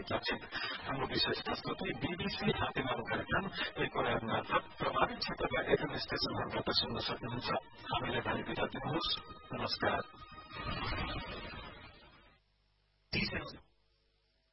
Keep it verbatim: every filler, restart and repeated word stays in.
लक्षित। हाम्रो विशेष प्रस्तुति बीबीसी हातेमालो कार्यक्रम एक ओरार मार्फत प्रभावित क्षेत्रका एफएम स्टेशनहरूबाट सुन्न सक्नुहुन्छ। हामीलाई भने बिदा दिनुहोस्। नमस्कार।